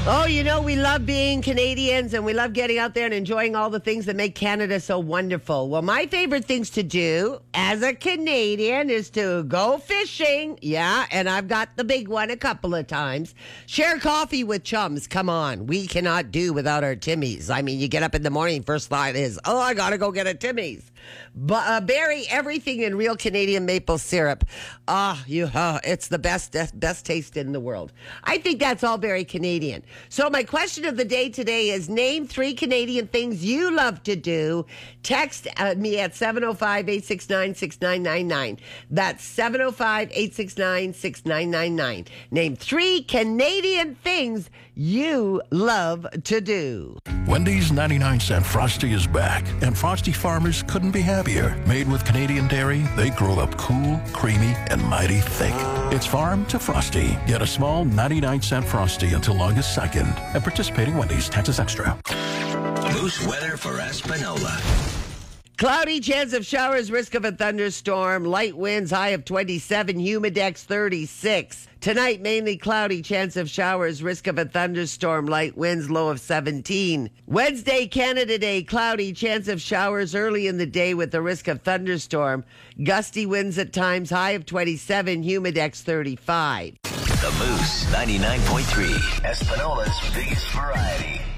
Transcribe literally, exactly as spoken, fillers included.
Oh, you know, we love being Canadians and we love getting out there and enjoying all the things that make Canada so wonderful. Well, my favorite things to do as a Canadian is to go fishing. Yeah, and I've got the big one a couple of times. Share coffee with chums. Come on. We cannot do without our Timmies. I mean, you get up in the morning, first thought is, oh, I got to go get a Timmy's. But uh, bury everything in real Canadian maple syrup. Ah, you, uh, it's the best, best taste in the world. I think that's all very Canadian. So my question of the day today is, name three Canadian things you love to do. Text uh, me at seven oh five, eight six nine, six nine nine nine. That's seven oh five, eight six nine, six nine nine nine. Name three Canadian things you love to do. Wendy's ninety-nine cent Frosty is back, and Frosty farmers couldn't be happier. Made with Canadian dairy, they grow up cool, creamy, and mighty thick. It's farm to Frosty. Get a small ninety-nine cent Frosty until August second at participating Wendy's. Taxes extra. Moose weather for Espanola. Cloudy, chance of showers, risk of a thunderstorm, light winds, high of twenty-seven, humidex thirty-six. Tonight, mainly cloudy, chance of showers, risk of a thunderstorm, light winds, low of seventeen. Wednesday, Canada Day, cloudy, chance of showers early in the day with a risk of thunderstorm, gusty winds at times, high of twenty-seven, humidex thirty-five. The Moose ninety-nine point three, Espanola's biggest variety.